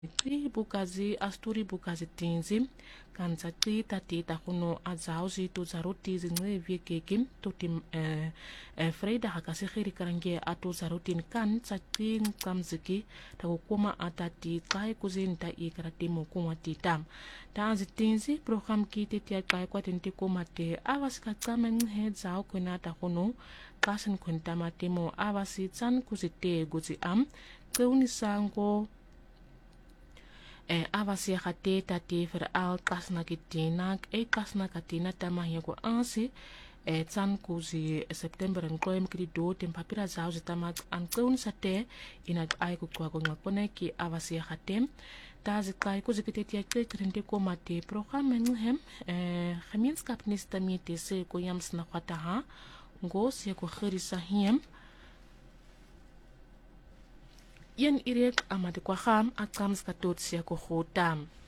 Ti bukazi asturi bukazi tinzi kanza ti tatita kuno azauzi tu zaruti zingle viekeki tuti Freida hakasihiri karange atu zarutin kan tsati nkamziki takukuma atati kai kuzinta ikaratimu kuma titam tanzi tinzi program kiti tia kai kwa tinti kuma te awasika tsame nhe zao kunata kuno kasan kuntama timo awasi tsan kuzite guzi keuni sango avasi hate tati fer al kasna kitina kasna katina tamahya ko ansi tsan kuzi September ngoem kidi do tempapira zau zitama an keun sate ina ai ku kwa ngakone ki avasi hate tazi kai kuzi kitetia krente ko mate program nghem gemeenskap nistamite se ko yams na kwata ha ngo se ko khirisa hiem yen irek amade kwa kham akams katot sia ko khotam